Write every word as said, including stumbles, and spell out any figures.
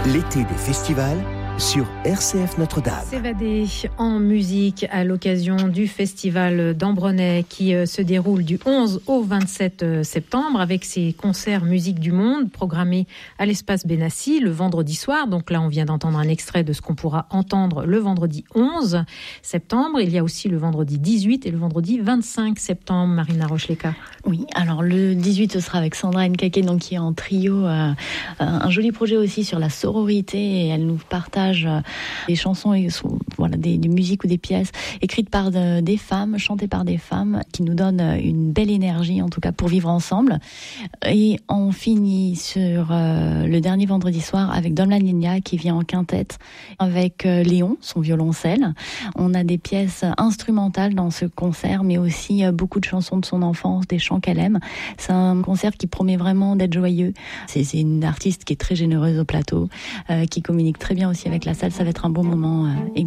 L'été des festivals sur R C F Notre-Dame. S'évader en musique à l'occasion du festival d'Ambronay qui se déroule du onze au vingt-sept septembre avec ses concerts musique du monde programmés à l'espace Benassi le vendredi soir. Donc là, on vient d'entendre un extrait de ce qu'on pourra entendre le vendredi onze septembre. Il y a aussi le vendredi dix-huit et le vendredi vingt-cinq septembre. Marina Rochleka. Oui, alors le dix-huit, ce sera avec Sandra Nkake, donc qui est en trio. Euh, un joli projet aussi sur la sororité et elle nous partage des chansons et voilà, des, des musiques ou des pièces écrites par de, des femmes, chantées par des femmes, qui nous donnent une belle énergie, en tout cas pour vivre ensemble. Et on finit sur euh, le dernier vendredi soir avec Dom La Nina qui vient en quintette avec euh, Léon, son violoncelle. On a des pièces instrumentales dans ce concert, mais aussi euh, beaucoup de chansons de son enfance, des chants qu'elle aime. C'est un concert qui promet vraiment d'être joyeux. C'est, c'est une artiste qui est très généreuse au plateau, euh, qui communique très bien aussi avec la salle. Ça va être un bon moment euh, également.